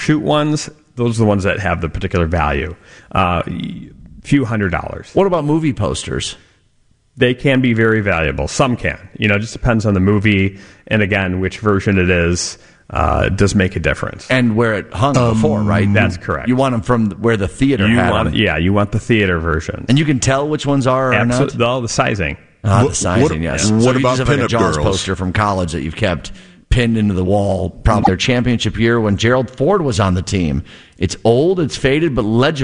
shoot ones, those are the ones that have the particular value. Few $100s. What about movie posters? They can be very valuable. Some can. It just depends on the movie, and again, which version it is. Does make a difference. And where it hung before, right? That's correct. You want them from where the theater had them. Yeah, you want the theater version. And you can tell which ones are or not? All the sizing. The sizing, yes. What so about you just have like a pinup Jaws girls? poster from college that you've kept pinned into the wall, probably their championship year when Gerald Ford was on the team. It's old, it's faded, but legible.